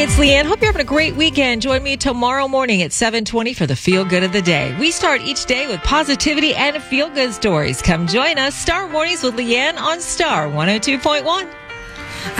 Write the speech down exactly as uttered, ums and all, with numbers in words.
Hey, it's Leanne. Hope you're having a great weekend. Join me tomorrow morning at seven twenty for the Feel Good of the Day. We start each day with positivity and feel good stories. Come join us. Star Mornings with Leanne on Star one oh two point one.